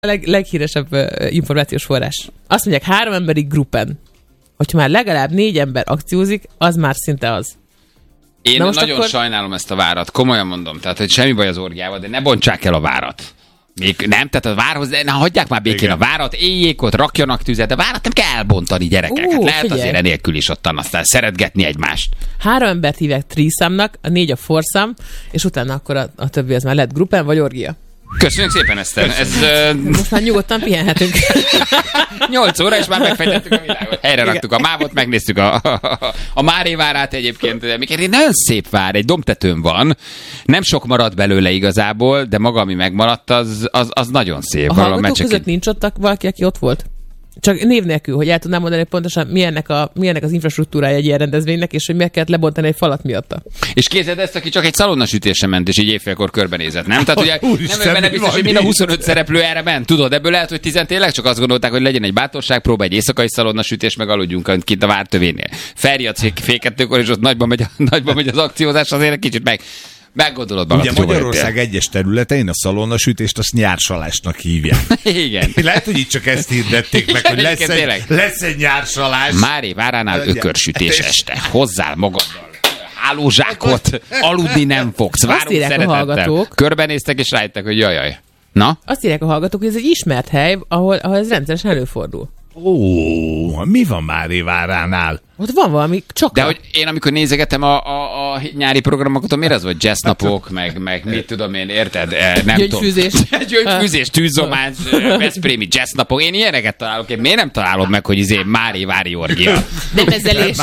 leghíresebb információs forrás. Azt mondják, 3 emberi gruppen. Hogyha már legalább 4 ember akciózik, az már szinte az. Én nagyon sajnálom ezt a várat, komolyan mondom. Tehát, hogy semmi baj az orgiával, de ne bontsák el a várat. Még nem, tehát a várhoz, hagyják már békén a várat, éljék ott, rakjanak tüzet, de várat nem kell elbontani, gyerekek. Hát lehet figyelj. Azért enélkül is ottan aztán szeretgetni egymást. 3 embert hívják threesome-nak, a 4 a foursome, és utána akkor a többi az már lett gruppen vagy orgia. Köszönjük szépen, Eszter. Most már nyugodtan pihenhetünk. 8 óra, és már megfejtettük a világot. Helyre raktuk a mávot, megnéztük a Márévárát egyébként. Egy nagyon szép vár, egy dombtetőn van. Nem sok maradt belőle igazából, de maga, ami megmaradt, az nagyon szép. A hallgatók között nincs ott valaki, aki ott volt? Csak név nélkül, hogy el tudnám mondani pontosan milyennek az infrastruktúrája egy ilyen rendezvénynek, és hogy meg kellett lebontani egy falat miatta. És képzeld ezt, aki csak egy szalonnasütésre ment, és így évfélkor körbenézett, nem? Tehát ugye nem benne biztos, hogy mind a 25 szereplő erre ment. Tudod, ebből lehet, hogy 10 tényleg csak azt gondolták, hogy legyen egy bátorságpróba, egy éjszakai szalonnasütés, meg aludjunk kint a vártövénél. Felriadsz fél 2-kor, és ott nagyban megy az akciózás, azért egy kicsit meggondolod magad. Ugye Magyarország egyes területein a szalonnasütést azt nyársalásnak hívják. Igen. Lehet, hogy itt csak ezt hirdették meg, hogy lesz egy nyársalás. Máréváránál ökörsütés este. Hozzál magaddal hálózsákot, aludni nem fogsz. Várunk szeretettel. Körbenéztek és rájöttek, hogy jajjaj. Na? Azt írják a hallgatók, hogy ez egy ismert hely, ahol ez rendszeresen előfordul. Ó, mi van Máréváránál? Ott van valami csak. De hogy én amikor nézegetem a nyári programokat, miért az, vagy jazznapok, meg mit tudom én, érted? Nem Gyöngyfűzés. Gyöngyfűzés, tűzzomás, veszprémi jazznapok. Én ilyeneket találok. Én miért nem találom meg, hogy Márévári orgia? Nevezelés.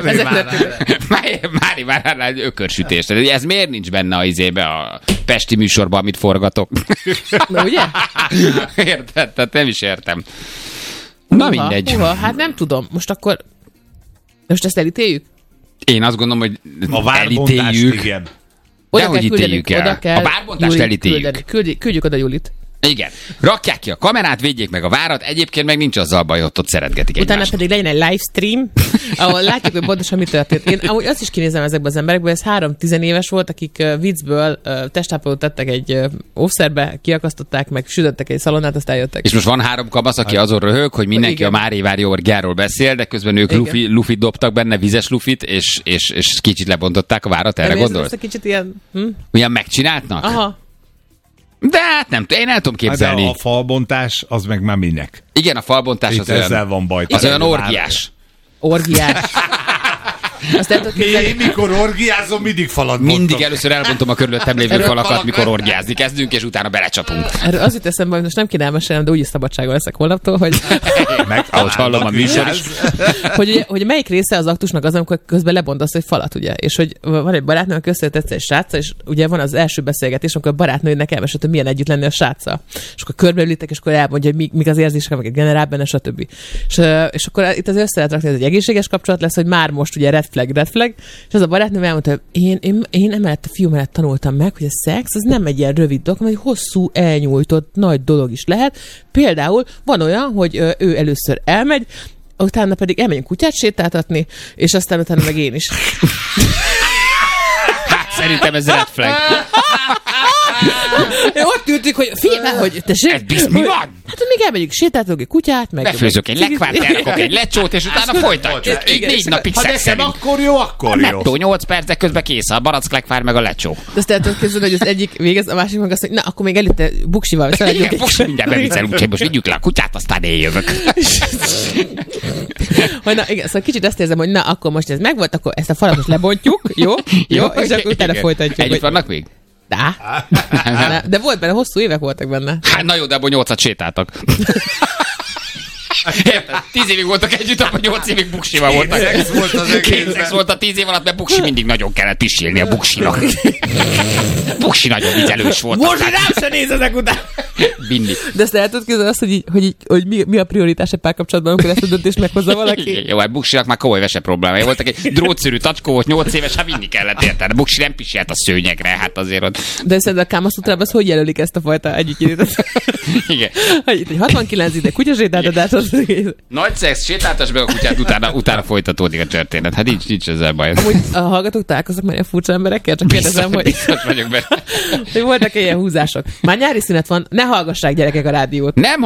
Máréváránál ökörsütés. Ez miért nincs benne a pesti műsorban, amit forgatok? Na ugye? Érted? Tehát nem is értem. Na mindegy. Hát nem tudom. Most ezt elítéljük? Én azt gondolom, hogy elítéljük. Igen. Dehogy ítéljük el. A várbontást elítéljük. Küldjük oda Julit. Igen. Rakják ki a kamerát, védjék meg a várat, egyébként meg nincs azzal baj, ott szeretgetik egymást. Utána pedig legyen egy livestream, ahol látjuk, hogy pontosan mi történt. Én amúgy azt is kinézem ezekben az emberekből, ez 3-10 éves volt, akik viccből testápolót tettek egy óvszerbe, kiakasztották, meg sütöttek egy szalonnát, aztán jöttek. És most van 3 kamasz, aki azon röhög, hogy mindenki a Márévári orgiáról beszél, de közben ők lufit dobtak benne, vizes lufit, és kicsit lebontották a várat, erre gondolsz? Kicsit ilyen... Olyan megcsináltnak? Aha. De hát nem, én el tudom képzelni. De a falbontás, az meg már minek? Igen, a falbontás itt az olyan... ezzel van baj. Az olyan orgiás. Orgiás. Mikor orgiázom, mindig falat bontok. Mindig először elbontom a körülöttem lévő falakat, mikor orgiázni kezdünk, és utána belecsapunk. Erről az jut eszembe, hogy most nem kéne elmesélnem, de úgyis szabadságon leszek holnaptól, hogy... Ahogy hallom a műsor is. hogy melyik része az aktusnak az, amikor közben lebontasz egy falat, ugye? És hogy van egy barátnő, aki összejött egyszer egy sráccal, és ugye van az első beszélgetés, amikor a barátnőnek elmesélte, hogy milyen együtt lenni a sráccal. És akkor körbeülítek, és akkor elmondja, hogy mik az érzések, meg generál benne, stb. És akkor itt az össze lehet rakni, hogy egy egészséges kapcsolat lesz, hogy már most ugye red flag, és az a barátnőm elmondta, hogy én emellett a fiú mellett tanultam meg, hogy a szex az nem egy ilyen rövid dolog, hanem egy hosszú, elnyújtott, nagy dolog is lehet. Például van olyan, hogy ő először elmegy, utána pedig elmegyünk kutyát sétáltatni, és aztán utána meg én is. Hát szerintem ez red flag. Ott ültük, hogy figyelj, hogy tessék, mi van? Hát még elmegyünk, sétáltatok egy kutyát, meg... Befőzök egy lekvárt, elrakok egy lecsót, és utána folytatjuk. 4 napig szexelünk. Ha akkor jó, akkor jó. Nettó 8 perc, de közben kész a barack lekvár meg a lecsó. De azt el tudod képzelni, hogy az egyik végez, a másik meg azt mondja, na, akkor még előtte buksival szaladjunk. Igen, buksi mindjárt beviccelünk, úgyhogy most vigyük le a kutyát, aztán én jövök. Na igen, szóval kicsit azt érzem, hogy na, akkor most ez megvolt, akkor ezt a falat most lebontjuk, jó? És akkor utána folytatjuk. Együtt vannak még? De volt benne, hosszú évek voltak benne. Hát na jó, de abban 8-at sétáltak. 10 évig voltak együtt, akkor 8 évig buksival voltak. Kétszex volt a 10 év alatt, mert buksi mindig nagyon kellett pisilni a buksinak. Buksi nagyon vizelős volt. Most rám se néz ezek után. Mindig. De ezt el tudod képzelni azt, hogy mi a prioritás egy párkapcsolatban, amikor ezt a döntést meghozza valaki? Jó, hát buksinak már komoly vese problémája voltak. Egy drótszűrű tacskó volt, 8 éves, hát vinni kellett, érted? A buksi nem pisilt a szőnyegre, hát azért ott. De szerintem a Kámaszútrában hogy jelölik ezt a fajta együttjétet? Igen. Itt egy 69 ide kutyasétáltatás, Nagy szex, sétáltass be a kutyát, utána folytatódik a történet. Hát nincs ezzel baj. Amúgy a hallgatók találkoznak már ilyen furcsa emberekkel, csak kérdezem, hogy vagyok benne. hogy voltak ilyen húzások. Már nyári szünet van, ne hallgassák gyerekek a rádiót. Nem